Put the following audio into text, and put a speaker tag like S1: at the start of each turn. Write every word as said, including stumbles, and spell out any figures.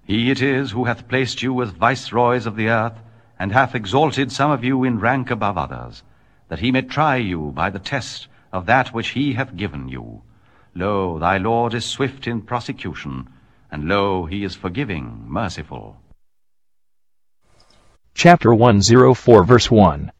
S1: He it is who hath placed you as viceroys of the earth, and hath exalted some of you in rank above others, that he may try you by the test of that which he hath given you. Lo, thy Lord is swift in prosecution, and lo, he is forgiving, merciful.
S2: Chapter one oh four, verse one.